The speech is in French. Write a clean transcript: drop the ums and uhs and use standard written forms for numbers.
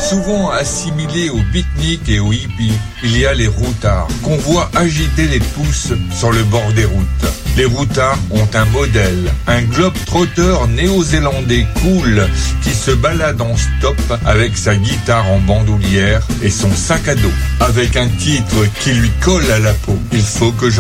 Souvent assimilés aux beatniks et aux hippies, il y a les routards, qu'on voit agiter les pouces sur le bord des routes. Les routards ont un modèle, un globe-trotteur néo-zélandais cool qui se balade en stop avec sa guitare en bandoulière et son sac à dos, avec un titre qui lui colle à la peau. Il faut que je